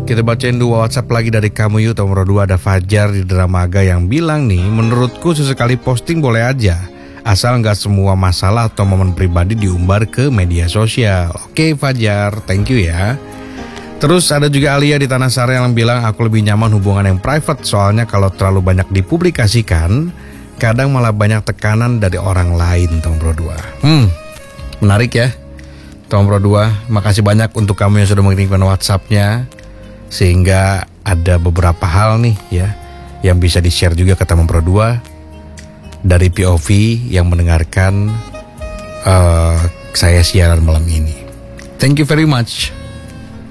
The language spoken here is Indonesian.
Kita bacain 2 WhatsApp lagi dari kamu yuk. Nomor 2 ada Fajar di Dramaga yang bilang nih, menurutku sesekali posting boleh aja, asal nggak semua masalah atau momen pribadi diumbar ke media sosial. Oke Fajar, thank you ya. Terus ada juga Alia di Tanah Sari yang bilang, aku lebih nyaman hubungan yang private, soalnya kalau terlalu banyak dipublikasikan kadang malah banyak tekanan dari orang lain. Nomor 2 menarik ya. Nomor 2, makasih banyak untuk kamu yang sudah mengirimkan WhatsApp-nya, sehingga ada beberapa hal nih ya yang bisa di-share juga ke Nomor 2 dari POV yang mendengarkan saya siaran malam ini. Thank you very much.